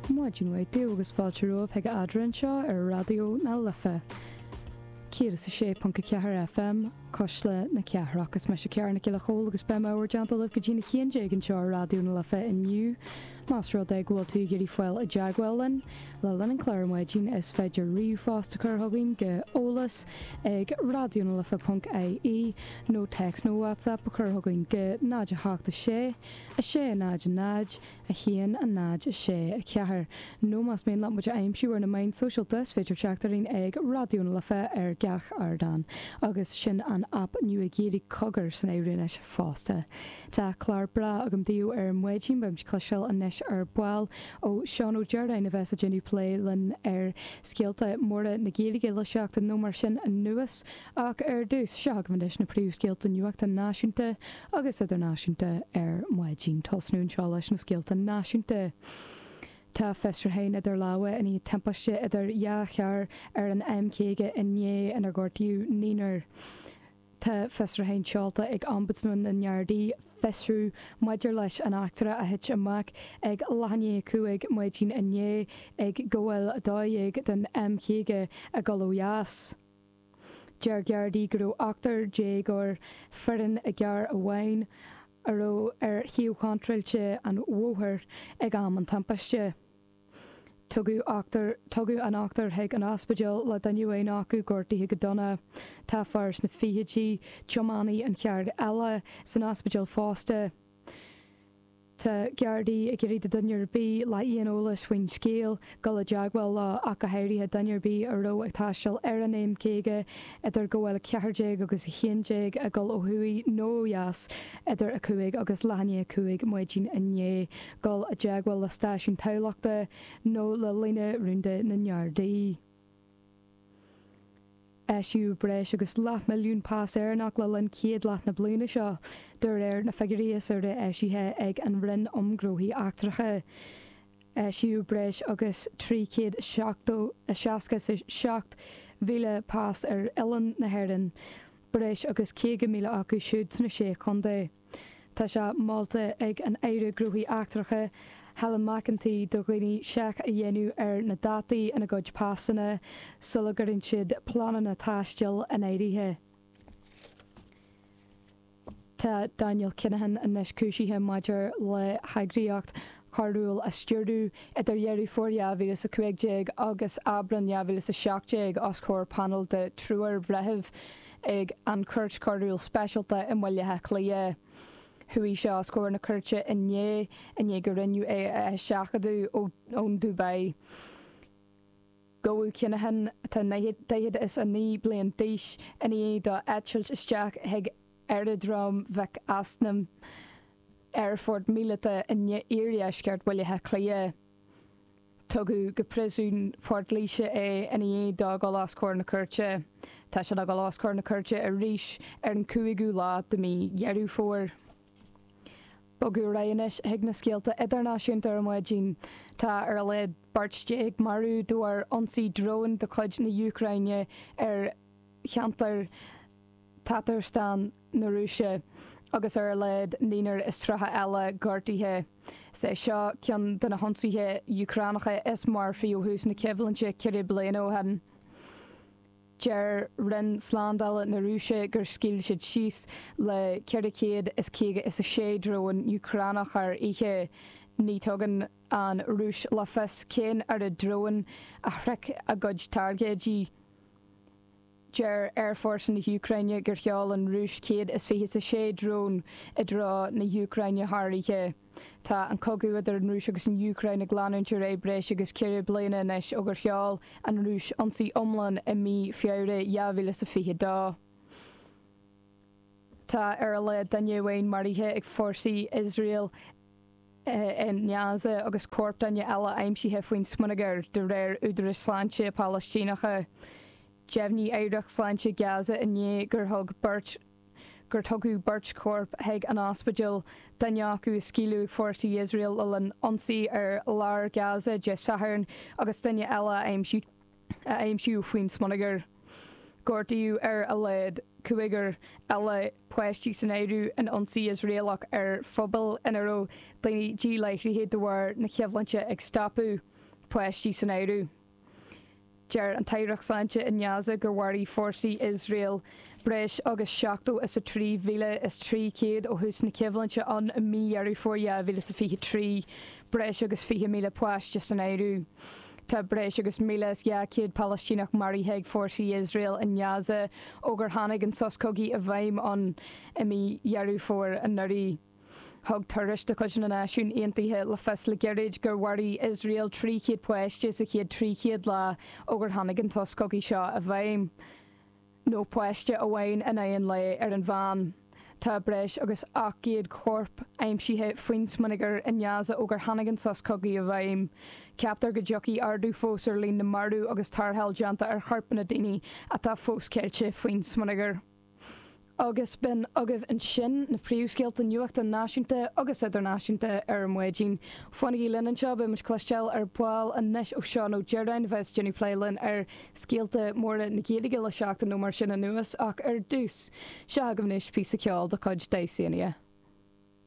Muidjin Waitú agus fáilteúmh ag adrann seo ar radio na Lifa. Círa sa 6.4 FM, cosla na ceathraachas me se cearna ciile chól agus bemóir deantalh go dtína chéan seo ar radio na Lifa inniu. Más rud ag bhfuil tú gurí foiil a deagháilin, le lenan clármhaidjin is féidir riúfásta chuthaigh go ólas ag radionalifa.ie nó text nó WhatsApp a chuthaigh go náid a háachta sé, a sé a náid a náid, a chéan a náid a sé a ceathar. Nó más mé le muide aimsiú ar na main socialtas féidir teachtarín ag radionalifa ar gach ardan, agus sin an app nu a géirí cogur san éiríne se fásta. Tá chlár bra agam díú ar muidjin beim cluisiil a neis ar buil ó Seán Ó Jardain a bheits a Jenny Playlan ar scéalta móra na géirige le seachta nó mar sin a nuas ach ar dús seach van na príomh scéalta nuachta náisiúnta agus idirnáisiúnta ar muidjin tosnún seo leis na scéalta náisiúnta. Tá festarthain idir láha in í tempaiste idir jaachar ar an MCéige inné in ar gortiú nínar. Tá festarthain seálta ag ombudsman na Neardaí fesrú maidir leis an achtere a hit amach ag lehanné cuaig muidjin inné ag gohfuil a dáigh den MCéige a galóheas. Dear Gardaí go achtar dé gur fearan a gear a bhain aró ar hiú contrailte an bhóthir ag am an tampaiste. Tugu an achtar heag an ospidal le daniu é acu gortaí go donna tá fars na fihétí Chomani an cheard eile san ospidal fásta. Tá Gardaí a gurí de Dunnearbí le íon ólas faoin scéal go le deagháil le ach a hairithe Dunnearbí a ró ag táisiil ar an éimcéige idir go bhfuil ceathdeig agus chéandeig a gol ó thuaí nóheas idir a cuaig agus lehanné cuaig muidjin inné gol a deagháil le stáisiún teachta nó le líne runde na Neardaí. Eisiú breis agus leath milliún pás airnach le linn céad leath na bliana seo, dúir ar na figuríos ar de eisiíthe ag an rinn omgróthaí achtracha. Eisiú breis agus 367 mhíle pás ar Illan na Haireann, breis agus 100 míle acu siúd na sé chundé. Tá se máilta ag an éire grúthaí achtracha Helen McEntee do ghaoine seach a dhéanú ar na dátaí ina gcuid pásanna sula gurinn siad planan na táisteal an éirithe. Tá Daniel Kinahan a neis cúisithe maidir le hagríocht Carúil a stúrdú idir dhearú fóriabhílas a 50 agus abran neabhílas a 70 os chóir panel de trúar bhrethimh ag an Cuirt Carúil specialta i mhuilethe clia. Hui seo scóir na curte inné go rinneú é seachadú ón Dubai. Goú Kinahan tá nahiad is a ní blian díis in do eitilt isteach ag airdrom bheic asnam Airford míleta inne éiriasceart bhuilethe clia. Tugu go prisún Port Líse é in do go láscóir na curte. Tá se go láscóir na curte a ríis ar an cuaigú lá do mí dhearú fór. Bogu Ryanis ag na scéalta idirnáisiúnta ar muidjin tá ar leid bartsteig marú dúar ionsaí drone de chuid na Ucraine ar cheantar Tatarstan na Rúise agus ar leid nínar is tratha eile gortaithe. Sé seo cean duna honsaithe Ucránacha is mar fiú hús na ceimhlannte ceithre bliain ó headan. Ger rinn slándala na Rúise gur scíl siad síos le ceiricéad is céige is a sé drone Ucránach ar ihe ní tugan an Rúis le fis cén ar a drone a thric a gcuid targéidí. Ger Air Force na Ucraine gur cheall an Rúis céad is fihe a sé drone I drá na Ucraine thariche. Tá an cogu idir an Rúis agus an Ucraine glanúntir é breis agus ceir bliana neis ó gur cheall an Rúis ionsaí omlan I mí fiabhre jaabhílas a fiche dá. Tá ar le dannehain marithe ag fórsaí Israel in Gaza agus corp danne eile aimsíthe faoin smunagar de réir údar sláinte Palestínacha. Jevní éireach sláinte Gaza inné gur tugu Birch Corp heag an ospidal danneacu scíú fórsaí Israel le an ionsaí ar lár Gaza de Saharn agus danne eile aimsiú faoin smunagar. Gortaíú ar a leid cuigar eile poisttí san éirú an ionsaí Israelach ar phobal inaró daoine dí leithrithe dohar na ceimhlannte ag stopú. poisttí san éireú. Deir an taidreach sainte in Gaza gur bhairí fórsaí Israel breis agus seachtó is a 3,300 ó hús na ceimhlinte an a míhearú fória 2023 breis agus 4,000 poiste san éireú. Tá breis agus 1,200 Palestínach marí heag fórsaí Israel in Gaza ó gur tháinig an soscogaí a bhaim an a míhearú fór an nuirí. Thug tuiriste chuid na náisiún aontaithe le fes le geirid gur bhairí Israel 300 poistes a chéad 300 le ó gur tháinig an toscogaí seo a bhaim. nó poiste a bhhain in éon le ar an bhean. Tá breis agus 800 corp aimsíthe faoin smanigar in Gaza ó gur tháinig an toscogaí a bhaim. Ceaptar go dtiocfaí ardú fós ar líon na marú agus tarthail deanta ar charpanna daoine a tá fós ceilte faoin smanigar. Agus ben agah an sin na príomhscéalta nuachta náisiúnta agus idirnáisiúnta ar an muidín. Fuinnig í linan seo be mar cleisteil ar báil a neis ó seán ó Deardain bheits Jenny Playland ar scéalta móra na géadaige le seachta nó mar sin a nuas ach ar dús. Se agam níos pí ceáil de chuid déisiaine.